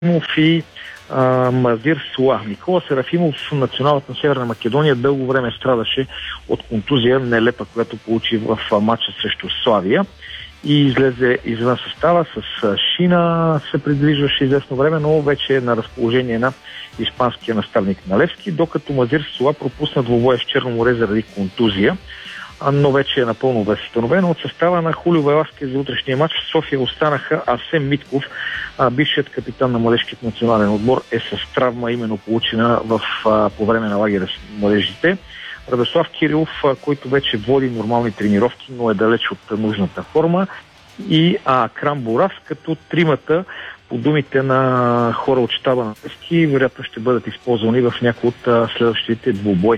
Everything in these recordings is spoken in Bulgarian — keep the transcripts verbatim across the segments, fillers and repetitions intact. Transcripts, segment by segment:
Серафимов и а, Мазир Суа. Никола Серафимов, националът на Северна Македония, дълго време страдаше от контузия нелепа, която получи в матча срещу Славия и излезе извън състава. С шина се придвижваше известно време, но вече е на разположение на испанския наставник на Левски, докато Мазир Суа пропусна двубоя с Черно море заради контузия, но вече е напълно възстановено. От състава на Хулио Веласкес за утрешния матч в София останаха Асен Митков, бившият капитан на младежкият национален отбор, е с травма, именно получена в, по време на лагера с младежите. Радослав Кирилов, който вече води нормални тренировки, но е далеч от нужната форма, и Акрам Борас, като тримата, по думите на хора от щаба на Левски, вероятно ще бъдат използвани в някои от следващите двубой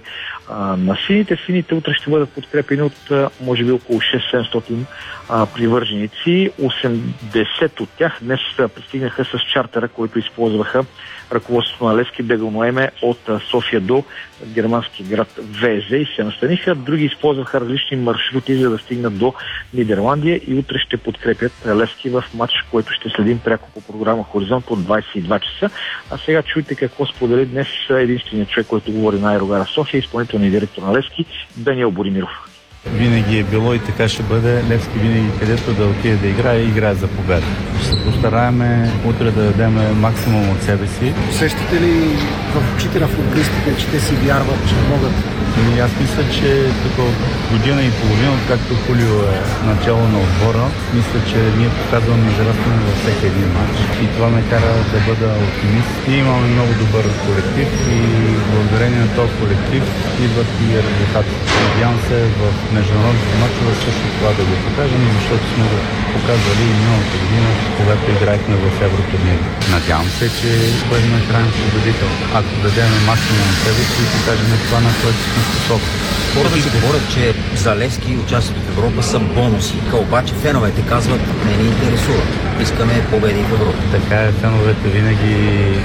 на сините. Сините утре ще бъдат подкрепени от може би около шест-седемстотин привърженици. осемдесет от тях днес пристигнаха с чартера, който използваха ръководството на Левски бегално еме от София до германски град Везе и се настаниха. Други използваха различни маршрути, за да стигнат до Нидерландия и утре ще подкрепят Левски в матч, който ще следим пряко по програма Хоризонт от двадесет и два часа. А сега чуйте какво сподели днес единственият човек, който говори на Аерогара София, изпълнителният директор на Левски, Даниел Боримиров. Винаги е било и така ще бъде. Левски винаги където да отиде да играе и играе за победа. Ще се постараем утре да дадем максимум от себе си. Усещате ли в очите на футболистите, че те си вярват, че могат? И аз мисля, че тук година и половина, откакто Хулио е начало на отбора, мисля, че ние показваме израстване във всеки един матч. И това ме кара да бъда оптимист. И имаме много добър колектив и благодарение на този колектив идват и резултати. Надявам се в международните мачове също това да го покажем, защото сме го показвали и миналата година, когато играехме в Евротурнир. Надявам се, че бъдем крайен победител. Ако дадем максимум на себе си и покажем това, на което сме способни. Хората си говорят, че за Левски участието в Европа са бонуси. Обаче феновете казват, не ни интересува. Искаме победи в Европа. Така е, феновете винаги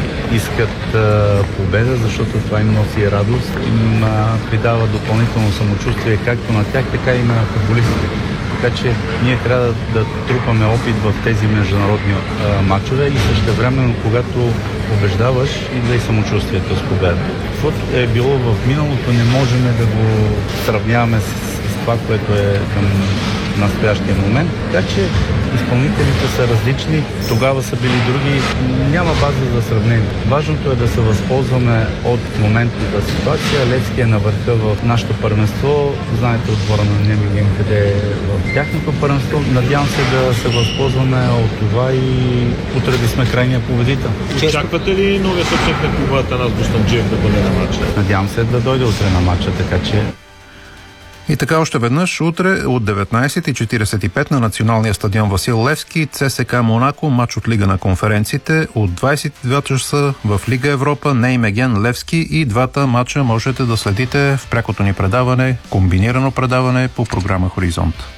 искат а, победа, защото това им носи радост, им а, придава допълнително самочувствие както на тях, така и на футболистите. Така че ние трябва да, да трупаме опит в тези международни а, матчове и същевременно, когато побеждаваш, идва и самочувствието с победа. Каквото е било в миналото, не можем да го сравняваме с, с това, което е към настоящия момент. Така че изпълнителите са различни, тогава са били други. Няма база за сравнение. Важното е да се възползваме от моментната ситуация. Левски е на върха в нашето първенство. Знаете отбора на Немиген, къде е в тяхното първенство. Надявам се да се възползваме от това и утре да сме крайния победител. Очаквате ли новия съобщник на клуба Атанас Бостанджиев да бъде на матча? Надявам се да дойде утре на матча, така че... И така още веднъж, утре от деветнадесет и четиридесет и пет на националния стадион Васил Левски, ЦСКА Монако, матч от Лига на конференциите, от двадесет и два часа в Лига Европа, Неймеген Левски, и двата матча можете да следите в прякото ни предаване, комбинирано предаване по програма Хоризонт.